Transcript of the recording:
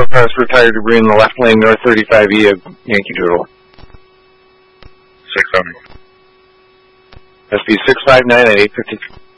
press retired debris in the left lane, north 35E of Yankee Doodle. 600. SP 659 at 853.